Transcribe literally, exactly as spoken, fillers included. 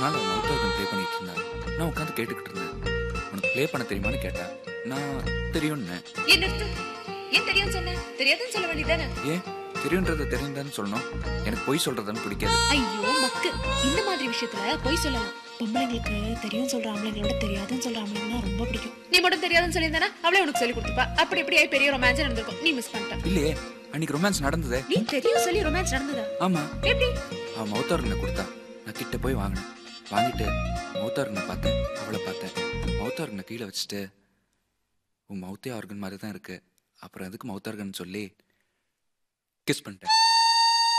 நாள் அவன் மவுத் organ play பண்ணிட்டு இருந்தான். நான் உட்காந்து கேட்டுக்கிட்டு இருந்தேன். உனக்கு ப்ளே பண்ண தெரியுமான்னு கேட்டேன். நான் தெரியும்னு. ஏன் நிறுத்து? ஏன் தெரியும் சொன்ன? தெரியாதுன்னு சொல்ல வேண்டியதானே? ஏன் தெரியுன்றத தெரியுதான்னு சொல்லணும். எனக்கு பொய் சொல்றதுன்னு பிடிக்காது. ஐயோ மக்கு, இந்த மாதிரி விஷயத்துல பொய் சொல்லலாம். பொம்பளைங்களுக்கு தெரியும் சொல்ற ஆம்பளைங்களோட தெரியாதுன்னு சொல்ற ஆம்பளைங்கன்னா ரொம்ப பிடிக்கும். நீ மட்டும் தெரியாதுன்னு சொல்லியிருந்தானா அவளே உனக்கு சொல்லி கொடுத்துப்பா. அப்படி இப்படி ஆயி பெரிய ரொமான்ஸ் நடந்திருக்கும். நீ மிஸ் பண்ணிட்ட. இல்லையே, அன்னைக்கு ரொமான்ஸ் நடந்ததே. நீ தெரியும் சொல்லி ரொமான்ஸ் நடந்ததா? ஆமா, எப்படி? அவன் மவுத் ஆர்கனை கொடுத்தா. நான் கிட்ட போய் வாங்கினேன். வாங்கிட்டு மவுத் ஆர்கனை பார்த்தேன், அவளை பார்த்தேன். மவுத் ஆர்கனை கீழே வச்சுட்டு, உன் மவுத்தே ஆர்கன் மாதிரி தான் இருக்கு, அப்புறம் எதுக்கு மவுத் ஆர்கன் சொல்லி கிஸ் பண்ணிட்டேன்.